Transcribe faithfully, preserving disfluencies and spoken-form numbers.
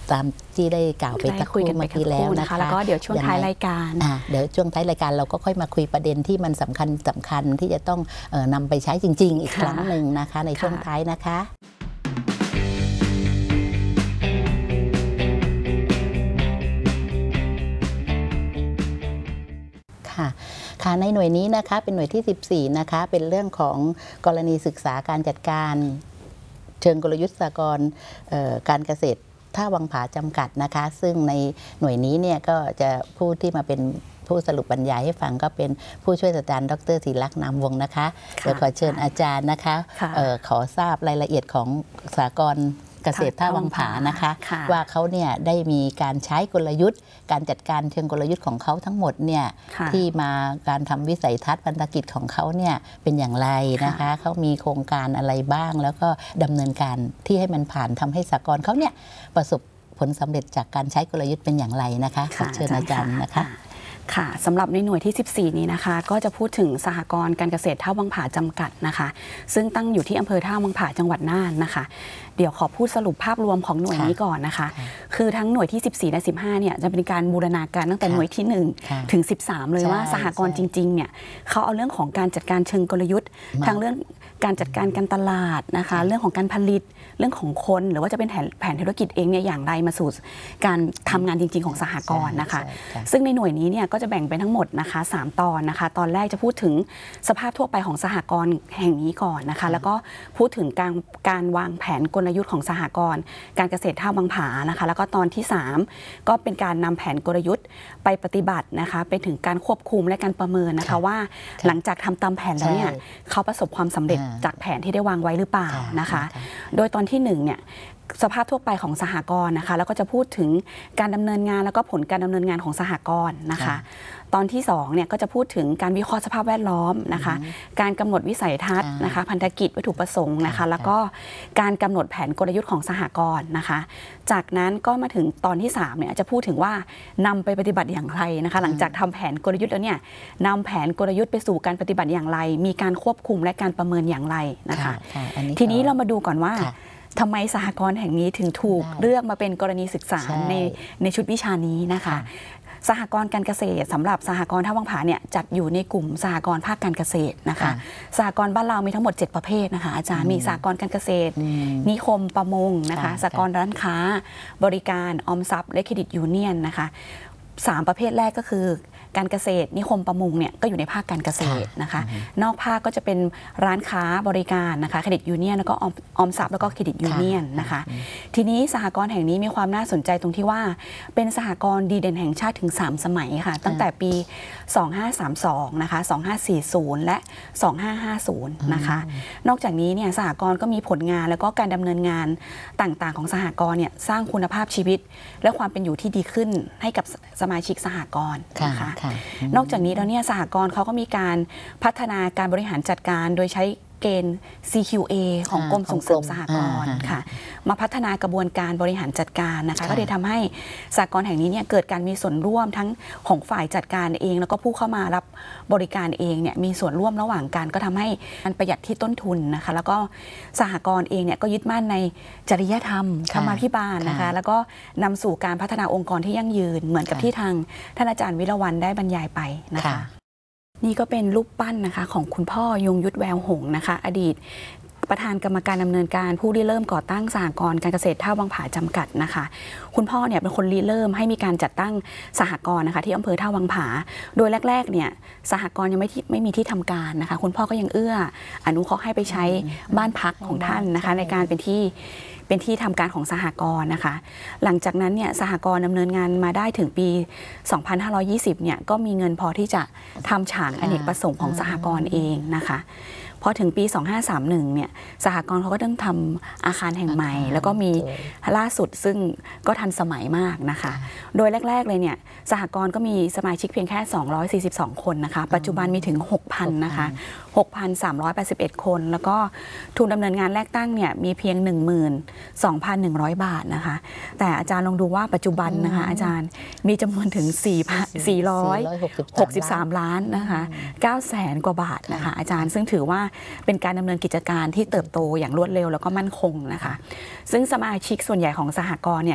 ตามที่ได้กล่าวไปตะคุยกันเมื่อกี้แล้วนะคะแล้วก็เดี๋ยวช่วงท้ายรายการเดี๋ยวช่วงท้ายรายการเราก็ค่อยมาคุยประเด็นที่มันสำคัญสำคัญที่จะต้องเอ่อนำไปใช้จริงๆอีกครั้งหนึ่งนะคะในช่วงท้ายนะคะค่ะค่ะในหน่วยนี้นะคะเป็นหน่วยที่สิบสี่นะคะเป็นเรื่องของกรณีศึกษาการจัดการเชิงกลยุทธ์สหกรณ์การเกษตรท่าวังผาจำกัดนะคะซึ่งในหน่วยนี้เนี่ยก็จะผู้ที่มาเป็นผู้สรุปบรรยายให้ฟังก็เป็นผู้ช่วยศาสตราจารย์ดรศิลักษณ์นามวงศ์นะคะเดี๋ยวขอเชิญอาจารย์นะคะขอทราบรายละเอียดของสหกรณ์เกษตรท่าวังผานะคะว่าเขาเนี่ยได้มีการใช้กลยุทธ์การจัดการเชิงกลยุทธ์ของเขาทั้งหมดเนี่ยที่มาการทำวิสัยทัศน์พันธกิจของเขาเนี่ยเป็นอย่างไรนะคะเขามีโครงการอะไรบ้างแล้วก็ดำเนินการที่ให้มันผ่านทำให้สหกรณ์เขาเนี่ยประสบผลสำเร็จจากการใช้กลยุทธ์เป็นอย่างไรนะคะขอเชิญอาจารย์นะคะค่ะสำหรับในหน่วยที่สิบสี่นี้นะคะก็จะพูดถึงสหกรณ์การเกษตรท่าวังผาจำกัดนะคะซึ่งตั้งอยู่ที่อำเภอท่าวังผาจังหวัดน่านนะคะเดี๋ยวขอพูดสรุปภาพรวมของหน่วยนี้ก่อนนะคะคือทั้งหน่วยที่สิบสี่และสิบห้าเนี่ยจะเป็นการบูรณาการตั้งแต่หน่วยที่หนึ่งถึงสิบสามเลยว่าสหกรณ์จริงๆเนี่ยเขาเอาเรื่องของการจัดการเชิงกลยุทธ์ทั้งเรื่องการจัดการการตลาดนะคะเรื่องของการผลิตเรื่องของคนหรือว่าจะเป็นแผนแผนธุรกิจเองเนี่ยอย่างไรมาสู่การทำงานจริงๆของสหกรณ์นะคะซึ่งในหน่วยนี้เนี่ยก็จะแบ่งเป็นทั้งหมดนะคะสามตอนนะคะตอนแรกจะพูดถึงสภาพทั่วไปของสหกรณ์แห่งนี้ก่อนนะคะแล้วก็พูดถึงการการวางแผนกลยุทธ์ของสหกรณ์การเกษตรท่าวังผานะคะแล้วก็ตอนที่สามก็เป็นการนำแผนกลยุทธ์ไปปฏิบัตินะคะไปถึงการควบคุมและการประเมินนะคะว่าหลังจากทำตามแผนแล้วเนี่ยเขาประสบความสำเร็จจากแผนที่ได้วางไว้หรือเปล่านะคะโดยตอนที่หนึ่งเนี่ยสภาพทั่วไปของสหกรณ์นะคะแล้วก็จะพูดถึงการดำเนินงานแล้วก็ผลการดำเนินงานของสหกรณ์นะคะตอนที่สองเนี่ยก็จะพูดถึงการวิเคราะห์สภาพแวดล้อมนะคะการกำหนดวิสัยทัศน์นะคะพันธกิจวัตถุประสงค์นะคะแล้วก็การกำหนดแผนกลยุทธ์ของสหกรณ์นะคะจากนั้นก็มาถึงตอนที่สามเนี่ยจะพูดถึงว่านำไปปฏิบัติอย่างไรนะคะหลังจากทำแผนกลยุทธ์แล้วเนี่ยนำแผนกลยุทธ์ไปสู่การปฏิบัติอย่างไรมีการควบคุมและการประเมินอย่างไรนะคะทีนี้เรามาดูก่อนว่าทำไมสหกรณ์แห่งนี้ถึงถูกเลือกมาเป็นกรณีศึกษาในในชุดวิชานี้นะคะสหกรณ์การเกษตรสำหรับสหกรณ์ท่าวังผาเนี่ยจัดอยู่ในกลุ่มสหกรณ์ภาคการเกษตรนะคะสหกรณ์บ้านเรามีทั้งหมดเจ็ดประเภทนะคะอาจารย์มีสหกรณ์การเกษตรนิคมประมงนะคะสหกรณ์ร้านค้าบริการออมทรัพย์และเครดิตยูเนียนนะคะสามประเภทแรกก็คือการเกษตรนิคมประมงเนี่ยก็อยู่ในภาคการเกษตรนะคะนอกภาคก็จะเป็นร้านค้าบริการนะคะเครดิตยูเนียนแล้วก็ออมทรัพย์แล้วก็เครดิตยูเนียนนะคะทีนี้สหกรณ์แห่งนี้มีความน่าสนใจตรงที่ว่าเป็นสหกรณ์ดีเด่นแห่งชาติถึงสามสมัยค่ะตั้งแต่ปีสองห้าสามสองนะคะสองห้าสี่ศูนย์และสองห้าห้าศูนย์นะคะนอกจากนี้เนี่ยสหกรณ์ก็มีผลงานแล้วก็การดำเนินงานต่างๆของสหกรณ์เนี่ยสร้างคุณภาพชีวิตและความเป็นอยู่ที่ดีขึ้นให้กับสมาชิกสหกรณ์นะคะนอกจากนี้แล้วเนี่ยสหกรณ์เขาก็มีการพัฒนาการบริหารจัดการโดยใช้เกณฑ์ ซี คิว เอ ของกรมส่งเสริมสหกรณ์ค่ะมาพัฒนากระบวนการบริหารจัดการนะคะก็เลยทำให้สหกรณ์แห่งนี้เนี่ยเกิดการมีส่วนร่วมทั้งของฝ่ายจัดการเองแล้วก็ผู้เข้ามารับบริการเองเนี่ยมีส่วนร่วมระหว่างกันก็ทำให้มันประหยัดที่ต้นทุนนะคะแล้วก็สหกรณ์เองเนี่ยก็ยึดมั่นในจริยธรรมธรรมาภิบาลนะคะแล้วก็นำสู่การพัฒนาองค์กรที่ยั่งยืนเหมือนกับที่ทางท่านอาจารย์วิรวรรณได้บรรยายไปนะคะนี่ก็เป็นรูปปั้นนะคะของคุณพ่อยงยุทธแววหงส์นะคะอดีตประธานกรรมการดำเนินการผู้ริเริ่มก่อตั้งสหกรณ์การเกษตรท่าวังผาจำกัดนะคะคุณพ่อเนี่ยเป็นคนริเริ่มให้มีการจัดตั้งสหกรณ์นะคะที่อำเภอท่าวังผาโดยแรกๆเนี่ยสหกรณ์ยังไม่ไม่มีที่ทำการนะคะคุณพ่อก็ยังเอื้ออนุเคราะห์ให้ไปใช้บ้านพักของท่านนะคะในการเป็นที่เป็นที่ทำการของสหกรณ์นะคะหลังจากนั้นเนี่ยสหกรณ์ดำเนินงานมาได้ถึงปีสองพันห้าร้อยยี่สิบเนี่ยก็มีเงินพอที่จะทำฉางอเนกประสงค์ของสหกรณ์เองนะคะพอถึงปีสองห้าสามหนึ่งเนี่ยสหกรณ์เขาก็ต้องทำอาคารแห่งใหม่แล้วก็มีล่าสุดซึ่งก็ทันสมัยมากนะคะโดยแรกๆเลยเนี่ยสหกรณ์ก็มีสมาชิกเพียงแค่สองร้อยสี่สิบสองคนนะคะปัจจุบันมีถึง หกพัน นะคะ หกพันสามร้อยแปดสิบเอ็ด คนแล้วก็ทุนดำเนินงานแรกตั้งเนี่ยมีเพียง หนึ่งหมื่นสองพันหนึ่งร้อย บาทนะคะแต่อาจารย์ลองดูว่าปัจจุบันนะคะอาจารย์มีจำนวนถึงสี่ร้อยหกสิบสามล้านนะคะเก้าแสนกว่าบาทนะคะอาจารย์ซึ่งถือว่าเป็นการดำเนินกิจการที่เติบโตอย่างรวดเร็วแล้วก็มั่นคงนะคะซึ่งสมาชิกส่วนใหญ่ของสหกรณ์เนี่ย